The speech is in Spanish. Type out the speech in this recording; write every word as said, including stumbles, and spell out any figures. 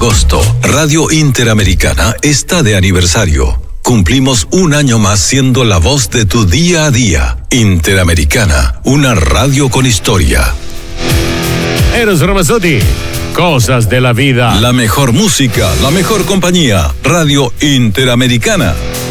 agosto, Radio Interamericana está de aniversario. Cumplimos un año más siendo la voz de tu día a día. Interamericana, una radio con historia. Eros Ramazzotti, cosas de la vida. La mejor música, la mejor compañía. Radio Interamericana.